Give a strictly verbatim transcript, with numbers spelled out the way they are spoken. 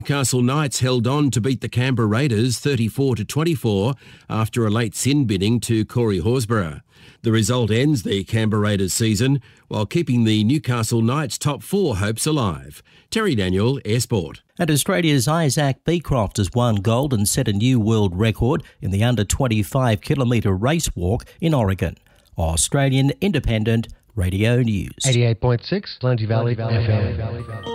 Newcastle Knights held on to beat the Canberra Raiders thirty-four to twenty-four after a late sin binning to Corey Horsburgh. The result ends the Canberra Raiders season while keeping the Newcastle Knights top four hopes alive. Terry Daniel, Air Sport. And Australia's Isaac Beecroft has won gold and set a new world record in the under twenty-five kilometre race walk in Oregon. Australian Independent Radio News. eighty-eight point six, Plenty Valley, Valley F M.